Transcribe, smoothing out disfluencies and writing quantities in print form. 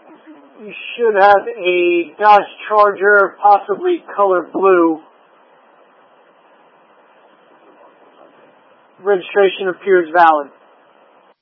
You should have a Dodge Charger, possibly color blue. Registration appears valid.